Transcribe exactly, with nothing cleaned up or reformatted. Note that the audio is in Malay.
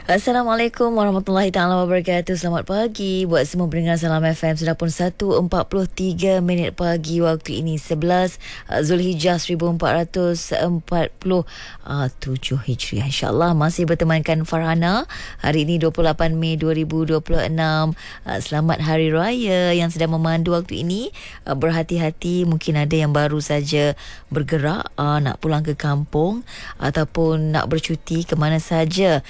Assalamualaikum warahmatullahi taala wabarakatuh. Selamat pagi buat semua pendengar Salam F M. Sudah pun satu empat puluh tiga minit pagi waktu ini, sebelas Zulhijjah seribu empat ratus empat puluh tujuh Hijriah. InsyaAllah masih bertemankan Farhana. Hari ini dua puluh lapan Mei dua ribu dua puluh enam. Selamat Hari Raya yang sedang memandu waktu ini. Berhati-hati, mungkin ada yang baru saja bergerak nak pulang ke kampung ataupun nak bercuti ke mana saja